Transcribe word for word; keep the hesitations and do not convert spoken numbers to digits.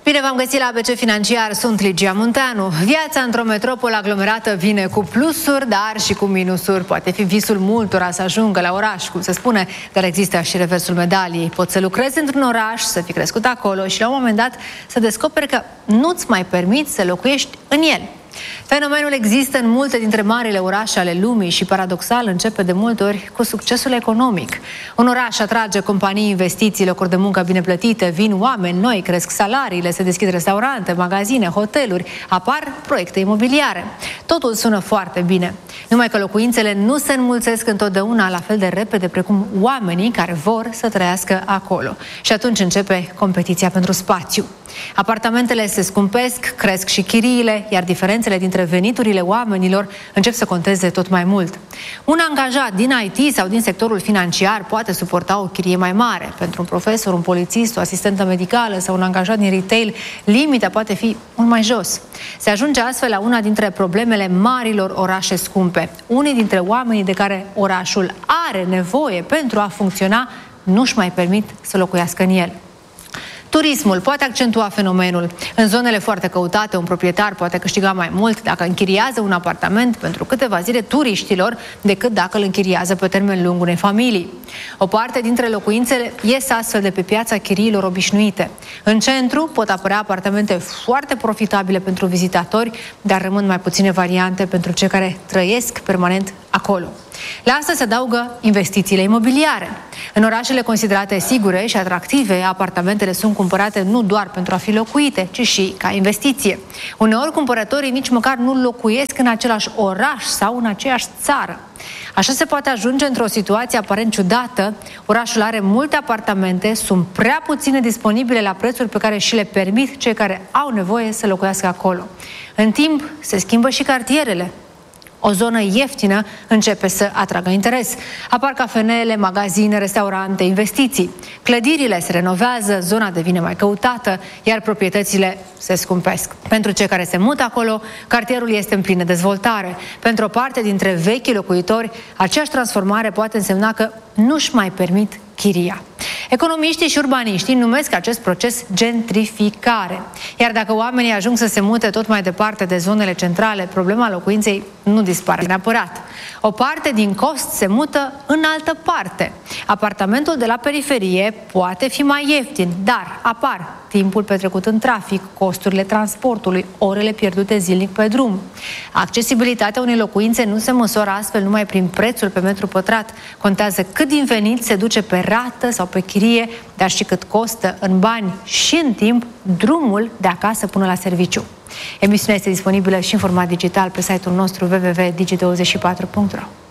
Bine v-am găsit la A B C Financiar, sunt Ligia Munteanu. Viața într-o metropolă aglomerată vine cu plusuri, dar și cu minusuri. Poate fi visul multora să ajungă la oraș, cum se spune, dar există și reversul medaliei. Poți să lucrezi într-un oraș, să fii crescut acolo și la un moment dat să descoperi că nu-ți mai permiți să locuiești în el. Fenomenul există în multe dintre marile orașe ale lumii și, paradoxal, începe de multe ori cu succesul economic. Un oraș atrage companii, investiții, locuri de muncă bine plătite, vin oameni noi, cresc salariile, se deschid restaurante, magazine, hoteluri, apar proiecte imobiliare. Totul sună foarte bine, numai că locuințele nu se înmulțesc întotdeauna la fel de repede precum oamenii care vor să trăiască acolo. Și atunci începe competiția pentru spațiu. Apartamentele se scumpesc, cresc și chiriile, iar diferențele dintre veniturile oamenilor încep să conteze tot mai mult. Un angajat din I T sau din sectorul financiar poate suporta o chirie mai mare. Pentru un profesor, un polițist, o asistentă medicală sau un angajat din retail, limita poate fi mult mai jos. Se ajunge astfel la una dintre problemele marilor orașe scumpe. Unii dintre oamenii de care orașul are nevoie pentru a funcționa nu-și mai permit să locuiască în el. Turismul poate accentua fenomenul. În zonele foarte căutate, un proprietar poate câștiga mai mult dacă închiriază un apartament pentru câteva zile turiștilor decât dacă îl închiriază pe termen lung unei familii. O parte dintre locuințele ies astfel de pe piața chiriilor obișnuite. În centru pot apărea apartamente foarte profitabile pentru vizitatori, dar rămân mai puține variante pentru cei care trăiesc permanent acolo. La asta se adaugă investițiile imobiliare. În orașele considerate sigure și atractive, apartamentele sunt cumpărate nu doar pentru a fi locuite, ci și ca investiție. Uneori, cumpărătorii nici măcar nu locuiesc în același oraș sau în aceeași țară. Așa se poate ajunge într-o situație aparent ciudată. Orașul are multe apartamente, sunt prea puține disponibile la prețuri pe care și le permit cei care au nevoie să locuiască acolo. În timp, se schimbă și cartierele. O zonă ieftină începe să atragă interes. Apar cafenele, magazine, restaurante, investiții. Clădirile se renovează, zona devine mai căutată, iar proprietățile se scumpesc. Pentru cei care se mută acolo, cartierul este în plină dezvoltare. Pentru o parte dintre vechii locuitori, aceeași transformare poate însemna că nu-și mai permit chiria. Economiștii și urbaniștii numesc acest proces gentrificare. Iar dacă oamenii ajung să se mute tot mai departe de zonele centrale, problema locuinței nu dispare neapărat. O parte din cost se mută în altă parte. Apartamentul de la periferie poate fi mai ieftin, dar apar timpul petrecut în trafic, costurile transportului, orele pierdute zilnic pe drum. Accesibilitatea unei locuințe nu se măsoară astfel numai prin prețul pe metru pătrat. Contează cât din venit se duce pe rată sau pe chirie, dar și cât costă în bani și în timp drumul de acasă până la serviciu. Emisiunea este disponibilă și în format digital pe site-ul nostru w w w punct digi douăzeci și patru punct r o.